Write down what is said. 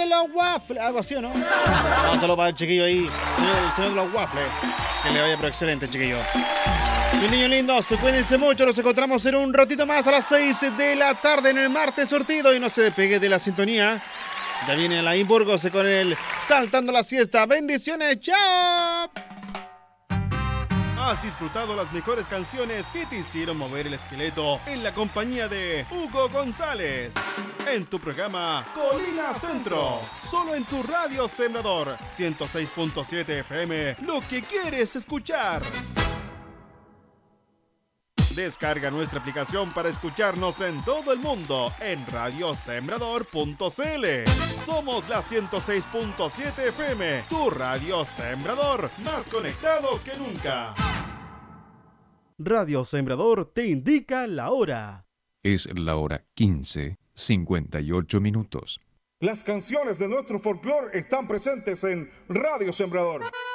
de los waffles. Algo así, ¿o no? No, solo para el chiquillo ahí. El señor de los waffles. Que le vaya pero excelente, chiquillo. Mis niños lindos, cuídense mucho. Nos encontramos en un ratito más a las 6 de la tarde en el martes sortido. Y no se despegue de la sintonía. Ya viene Alain Burgos con el Saltando la Siesta. Bendiciones, chao. Has disfrutado las mejores canciones que te hicieron mover el esqueleto en la compañía de Hugo González. En tu programa Colina Centro. Solo en tu radio Sembrador 106.7 FM. Lo que quieres escuchar. Descarga nuestra aplicación para escucharnos en todo el mundo en radiosembrador.cl. Somos la 106.7 FM, tu radio Sembrador, más conectados que nunca. Radio Sembrador te indica la hora. Es la hora 15:58. Las canciones de nuestro folclore están presentes en Radio Sembrador.